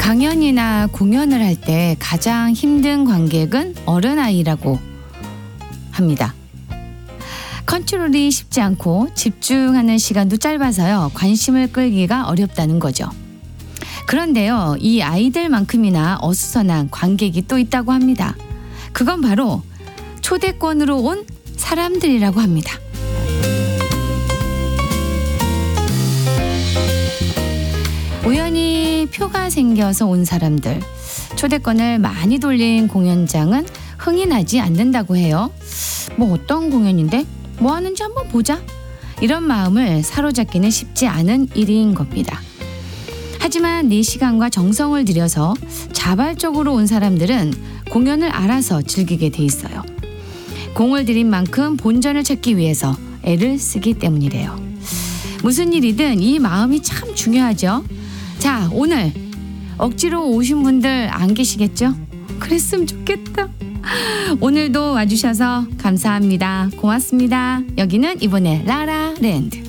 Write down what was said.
강연이나 공연을 할 때 가장 힘든 관객은 어른아이라고 합니다. 컨트롤이 쉽지 않고 집중하는 시간도 짧아서요. 관심을 끌기가 어렵다는 거죠. 그런데요, 이 아이들만큼이나 어수선한 관객이 또 있다고 합니다. 그건 바로 초대권으로 온 사람들이라고 합니다. 우연히 표가 생겨서 온 사람들, 초대권을 많이 돌린 공연장은 흥이 나지 않는다고 해요. 뭐 어떤 공연인데? 뭐 하는지 한번 보자. 이런 마음을 사로잡기는 쉽지 않은 일인 겁니다. 하지만 네 시간과 정성을 들여서 자발적으로 온 사람들은 공연을 알아서 즐기게 돼 있어요. 공을 들인 만큼 본전을 찾기 위해서 애를 쓰기 때문이래요. 무슨 일이든 이 마음이 참 중요하죠. 자, 오늘 억지로 오신 분들 안 계시겠죠? 그랬으면 좋겠다. 오늘도 와주셔서 감사합니다. 고맙습니다. 여기는 이번에 라라랜드.